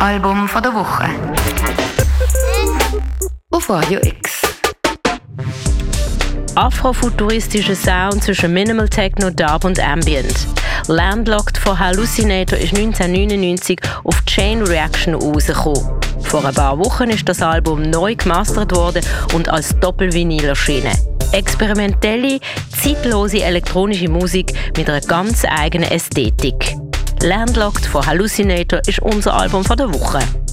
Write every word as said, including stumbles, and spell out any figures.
Album von der Woche. Auf Radio X. Afrofuturistischer Sound zwischen Minimal Techno, Dub und Ambient. Landlocked von Hallucinator ist neunzehnhundertneunundneunzig auf Chain Reaction rausgekommen. Vor ein paar Wochen ist das Album neu gemastert worden und als Doppelvinyl erschienen. Experimentelle, zeitlose elektronische Musik mit einer ganz eigenen Ästhetik. Landlocked von Hallucinator ist unser Album von der Woche.